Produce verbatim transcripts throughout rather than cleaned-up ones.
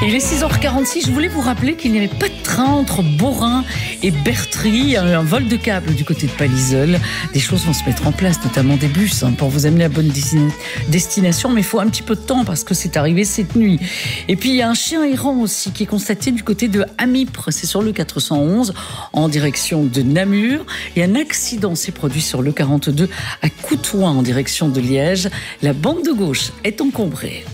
Il est six heures quarante-six, je voulais vous rappeler qu'il n'y avait pas de train entre Borin et Bertry, un, un vol de câble du côté de Palaiseul. Des choses vont se mettre en place, notamment des bus, hein, pour vous amener à bonne destination, mais il faut un petit peu de temps parce que c'est arrivé cette nuit. Et puis il y a un chien errant aussi qui est constaté du côté de Amipre, c'est sur le quatre cent onze, en direction de Namur. Et un accident s'est produit sur le quarante-deux à Coutouin, en direction de Liège. La bande de gauche est encombrée.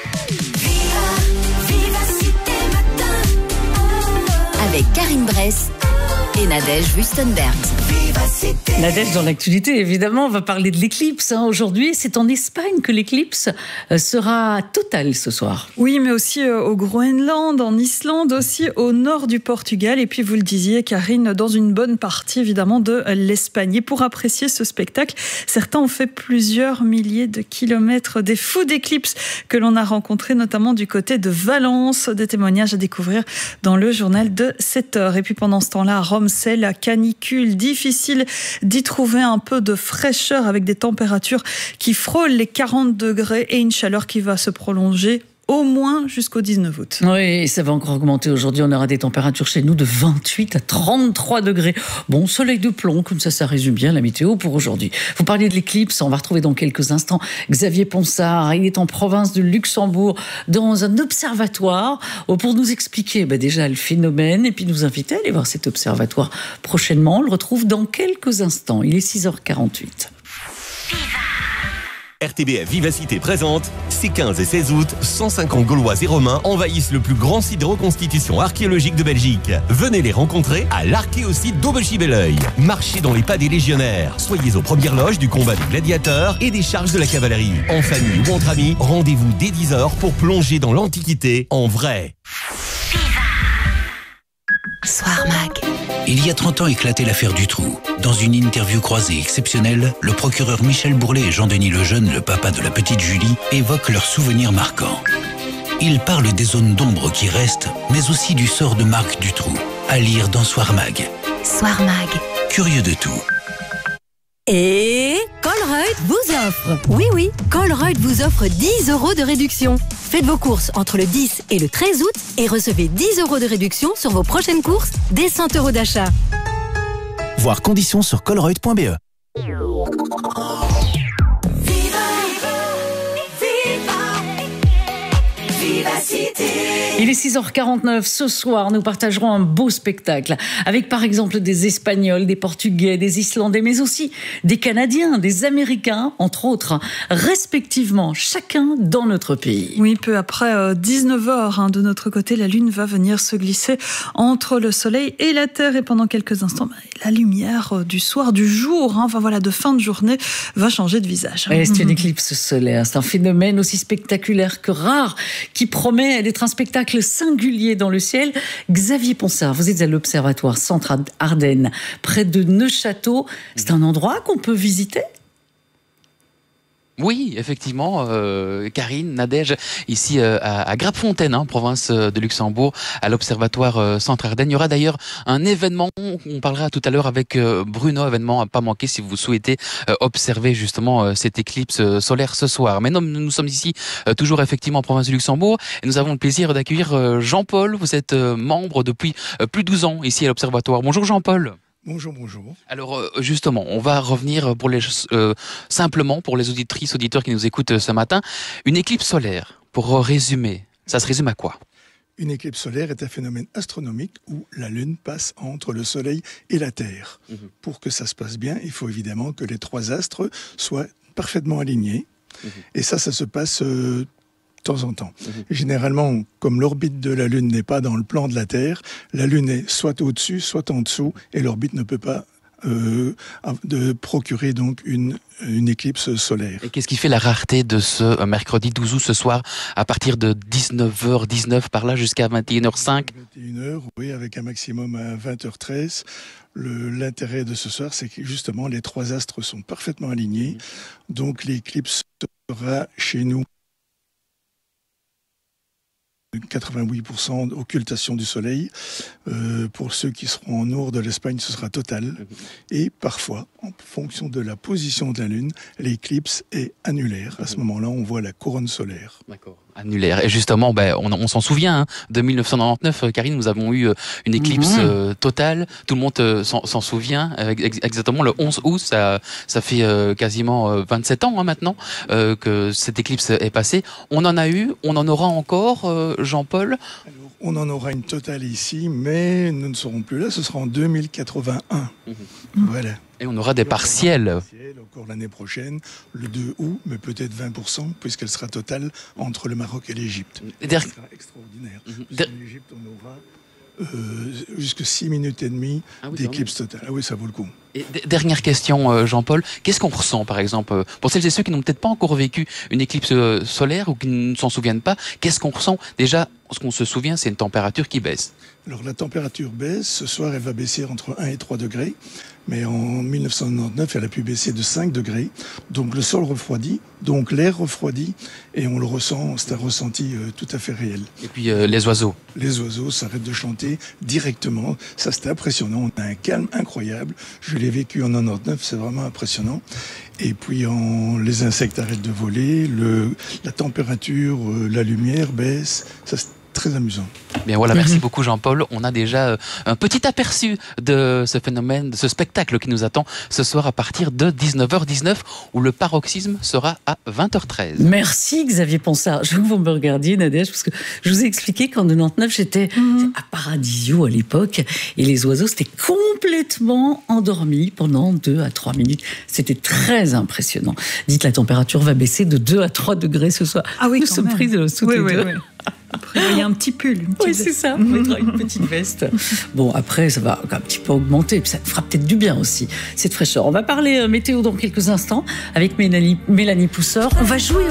Avec Karine Bress et Nadège Wüstenberg. Nadège, dans l'actualité, évidemment, on va parler de l'éclipse. Hein. Aujourd'hui, c'est en Espagne que l'éclipse sera totale ce soir. Oui, mais aussi au Groenland, en Islande, aussi au nord du Portugal. Et puis, vous le disiez, Karine, dans une bonne partie, évidemment, de l'Espagne. Et pour apprécier ce spectacle, certains ont fait plusieurs milliers de kilomètres. Des fous d'éclipse que l'on a rencontrés, notamment du côté de Valence. Des témoignages à découvrir dans le journal de sept heures. Et puis, pendant ce temps-là, à Rome, c'est la canicule. Difficile d'y trouver un peu de fraîcheur avec des températures qui frôlent les quarante degrés et une chaleur qui va se prolonger au moins jusqu'au dix-neuf août. Oui, ça va encore augmenter. Aujourd'hui, on aura des températures chez nous de vingt-huit à trente-trois degrés. Bon, soleil de plomb, comme ça, ça résume bien la météo pour aujourd'hui. Vous parliez de l'éclipse, on va retrouver dans quelques instants Xavier Ponsard. Il est en province de Luxembourg, dans un observatoire, pour nous expliquer bah, déjà le phénomène et puis nous inviter à aller voir cet observatoire prochainement. On le retrouve dans quelques instants. Il est six heures quarante-huit. R T B F Vivacité présente, ces quinze et seize août, cent cinquante Gaulois et Romains envahissent le plus grand site de reconstitution archéologique de Belgique. Venez les rencontrer à l'archéosite d'Aubechy-Belleuil. Marchez dans les pas des légionnaires. Soyez aux premières loges du combat des gladiateurs et des charges de la cavalerie. En famille ou entre amis, rendez-vous dès dix heures pour plonger dans l'Antiquité en vrai. Soir Mag. Il y a trente ans éclatait l'affaire Dutroux. Dans une interview croisée exceptionnelle, le procureur Michel Bourlet et Jean-Denis Lejeune, le papa de la petite Julie, évoquent leurs souvenirs marquants. Ils parlent des zones d'ombre qui restent, mais aussi du sort de Marc Dutroux. À lire dans Soir Mag. Soir Mag. Curieux de tout. Et Colruyt vous offre, oui oui, Colruyt vous offre dix euros de réduction. Faites vos courses entre le dix et le treize août et recevez dix euros de réduction sur vos prochaines courses dès cent euros d'achat. Voir conditions sur colruyt point b e. Il est six heures quarante-neuf. Ce soir, nous partagerons un beau spectacle avec par exemple des Espagnols, des Portugais, des Islandais, mais aussi des Canadiens, des Américains, entre autres, respectivement, chacun dans notre pays. Oui, peu après euh, dix-neuf heures, hein, de notre côté, la Lune va venir se glisser entre le Soleil et la Terre. Et pendant quelques instants, bah, la lumière euh, du soir, du jour, hein, enfin, voilà, de fin de journée, va changer de visage. Et c'est une éclipse solaire. C'est un phénomène aussi spectaculaire que rare, qui promet d'être un spectacle singulier dans le ciel. Xavier Ponsard, vous êtes à l'Observatoire Centre Ardennes, près de Neufchâteau. C'est un endroit qu'on peut visiter ? Oui, effectivement, euh, Karine, Nadège, ici euh, à, à Grapfontaine, hein, province de Luxembourg, à l'Observatoire euh, Centre Ardennes. Il y aura d'ailleurs un événement, on parlera tout à l'heure avec euh, Bruno, événement à pas manquer si vous souhaitez euh, observer justement euh, cette éclipse euh, solaire ce soir. Mais non, nous sommes ici euh, toujours effectivement en province de Luxembourg et nous avons le plaisir d'accueillir euh, Jean-Paul. Vous êtes euh, membre depuis euh, plus de douze ans ici à l'Observatoire. Bonjour Jean-Paul. Bonjour, bonjour. Alors justement, on va revenir pour les euh, simplement pour les auditrices, auditeurs qui nous écoutent ce matin. Une éclipse solaire, pour résumer, ça se résume à quoi ? Une éclipse solaire est un phénomène astronomique où la Lune passe entre le Soleil et la Terre. Mmh. Pour que ça se passe bien, il faut évidemment que les trois astres soient parfaitement alignés. Mmh. Et ça, ça se passe euh, de temps en temps. Mmh. Généralement, comme l'orbite de la Lune n'est pas dans le plan de la Terre, la Lune est soit au-dessus, soit en dessous, et l'orbite ne peut pas euh, de procurer donc une, une éclipse solaire. Et qu'est-ce qui fait la rareté de ce mercredi douze août ce soir, à partir de dix-neuf heures dix-neuf par là jusqu'à vingt et une heures cinq ? vingt et une heures, oui, avec un maximum à vingt heures treize. Le, l'intérêt de ce soir, c'est que justement les trois astres sont parfaitement alignés, donc l'éclipse sera chez nous quatre-vingt-huit pour cent occultation du soleil. Euh, pour ceux qui seront en nord de l'Espagne, ce sera total. Et parfois, en fonction de la position de la Lune, l'éclipse est annulaire. À ce moment-là, on voit la couronne solaire. D'accord. Annulaire. Et justement, ben, on, on s'en souvient, hein, de mille neuf cent quatre-vingt-dix-neuf, Karine, nous avons eu une éclipse mmh. euh, totale. Tout le monde euh, s'en souvient. Euh, ex exactement le onze août, ça, ça fait euh, quasiment euh, vingt-sept ans hein, maintenant euh, que cette éclipse est passée. On en a eu, on en aura encore, euh, Jean-Paul? On en aura une totale ici, mais nous ne serons plus là, ce sera en deux mille quatre-vingt-un. Mmh. Voilà. Et on aura des partiels. Encore l'année prochaine, le deux août, mais peut-être vingt pour cent, puisqu'elle sera totale entre le Maroc et l'Égypte. Ce sera extraordinaire. Mmh. En Égypte, on aura euh, jusque six minutes et demie ah oui, d'éclipse totale. Ah oui, ça vaut le coup. Et dernière question, Jean-Paul, qu'est-ce qu'on ressent par exemple, pour celles et ceux qui n'ont peut-être pas encore vécu une éclipse solaire ou qui ne s'en souviennent pas, qu'est-ce qu'on ressent? Déjà, ce qu'on se souvient, c'est une température qui baisse. Alors la température baisse, ce soir elle va baisser entre un et trois degrés, mais en mille neuf cent quatre-vingt-dix-neuf elle a pu baisser de cinq degrés, donc le sol refroidit, donc l'air refroidit, et on le ressent, c'est un ressenti euh, tout à fait réel. Et puis euh, les oiseaux Les oiseaux s'arrêtent de chanter directement, ça c'est impressionnant, on a un calme incroyable, je l'ai vécu en quatre-vingt-dix-neuf, c'est vraiment impressionnant. Et puis en, les insectes arrêtent de voler, le, la température, euh, la lumière baisse, ça c'est très amusant. Bien voilà, merci beaucoup Jean-Paul. On a déjà euh, un petit aperçu de ce phénomène, de ce spectacle qui nous attend ce soir à partir de dix-neuf heures dix-neuf où le paroxysme sera à vingt heures treize. Merci Xavier Ponsard. Je veux que vous me regardiez Nadège parce que je vous ai expliqué qu'en quatre-vingt-dix-neuf j'étais mmh. à Paradisio à l'époque et les oiseaux s'étaient complètement endormis pendant deux à trois minutes. C'était très impressionnant. Dites la température va baisser de deux à trois degrés ce soir. Ah oui, nous sommes pris de sous oui, les oui, deux. Oui. Après, il y a un petit pull. Une oui, c'est ça. On mettra une petite veste. Bon, après, ça va un petit peu augmenter. Puis ça fera peut-être du bien aussi, cette fraîcheur. On va parler météo dans quelques instants avec Mélanie, Mélanie Pousseur. On va jouer